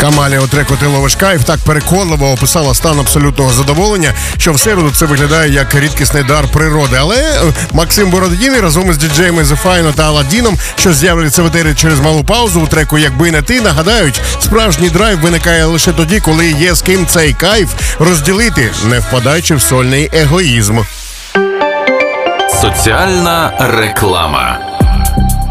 Камалія у треку «Ти ловиш кайф» так переконливо описала стан абсолютного задоволення, що в середу це виглядає як рідкісний дар природи. Але Максим Бородіний разом із діджеями The Fino та Аладдіном, що з'являться в етері через малу паузу у треку «Якби не ти», нагадають, справжній драйв виникає лише тоді, коли є з ким цей кайф розділити, не впадаючи в сольний егоїзм. Соціальна реклама.